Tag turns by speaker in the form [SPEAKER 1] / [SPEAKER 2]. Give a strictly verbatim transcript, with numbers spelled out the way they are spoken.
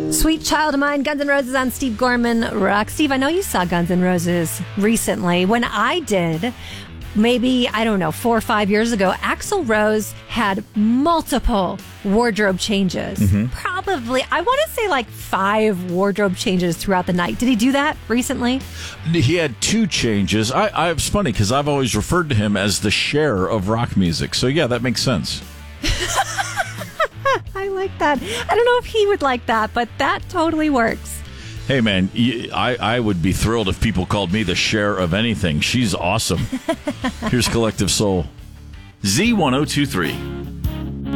[SPEAKER 1] Sweet Child of Mine, Guns N' Roses on Steve Gorman Rock. Steve, I know you saw Guns N' Roses recently. When I did, maybe, I don't know, four or five years ago, Axl Rose had multiple wardrobe changes. Mm-hmm. Probably, I want to say like five wardrobe changes throughout the night. Did he do that recently?
[SPEAKER 2] He had two changes. I, I It's funny because I've always referred to him as the Cher of rock music. So yeah, that makes sense.
[SPEAKER 1] I like that. I don't know if he would like that, but that totally works.
[SPEAKER 2] Hey, man, I, I would be thrilled if people called me the Cher of anything. She's awesome. Here's Collective Soul. Z ten twenty-three.